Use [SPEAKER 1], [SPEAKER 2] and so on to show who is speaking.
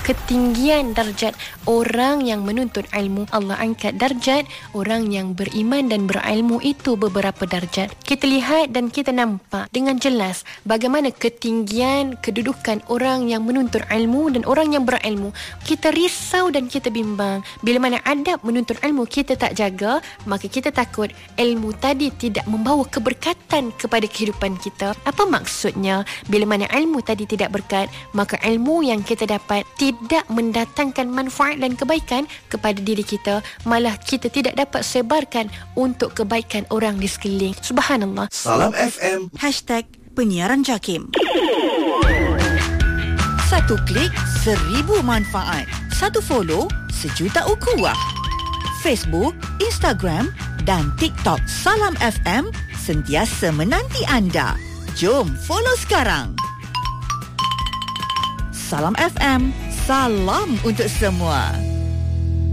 [SPEAKER 1] ketinggian darjat orang yang menuntut ilmu. Allah angkat darjat orang yang beriman dan berilmu itu beberapa darjat. Kita lihat dan kita nampak dengan jelas bagaimana ketinggian kedudukan orang yang menuntut ilmu dan orang yang berilmu. Kita risau dan kita bimbang. Bila mana adab menuntut ilmu kita tak jaga, maka kita takut ilmu tadi tidak membawa keberkatan kepada kehidupan kita. Apa maksudnya? Bila mana ilmu tadi tidak berkat, maka ilmu yang kita dapat tidak mendatangkan manfaat dan kebaikan kepada diri kita, malah kita tidak dapat sebarkan untuk kebaikan orang di sekeliling. Subhanallah.
[SPEAKER 2] Salam FM
[SPEAKER 3] #penyiaran JAKIM. Satu klik, 1000 manfaat. Satu follow, 1,000,000 ukhuwah. Facebook, Instagram dan TikTok Salam FM sentiasa menanti anda. Jom follow sekarang. Salam FM, salam untuk semua.